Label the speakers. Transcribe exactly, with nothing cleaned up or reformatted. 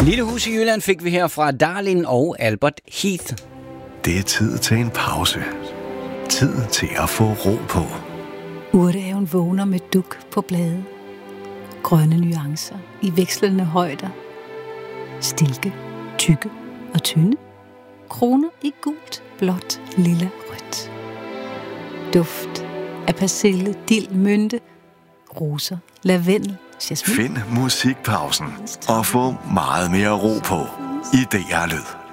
Speaker 1: Lille hus i Jylland fik vi her fra Darlin og Albert Heath.
Speaker 2: Det er tid til en pause. Tid til at få ro på.
Speaker 3: Urtehaven vågner med duk på blade. Grønne nuancer i vekslende højder. Stilke, tykke og tynde. Kroner i gult, blåt, lilla, rødt. Duft af persille, dild, mynte, roser, lavendel, jasmin.
Speaker 2: Find musikpausen og få meget mere ro på i D R Lyd.